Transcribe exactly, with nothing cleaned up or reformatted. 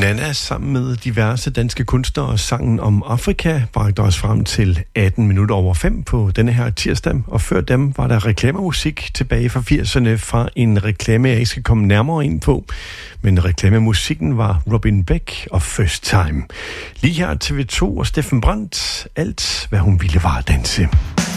Nana sammen med diverse danske kunstnere. Sangen om Afrika bragte os frem til atten minutter over fem på denne her tirsdag. Og før dem var der reklamemusik tilbage fra firserne fra en reklame, jeg ikke skal komme nærmere ind på. Men reklamemusikken var Robin Beck og First Time. Lige her T V to og Steffen Brandt. Alt, hvad hun ville, var at danse.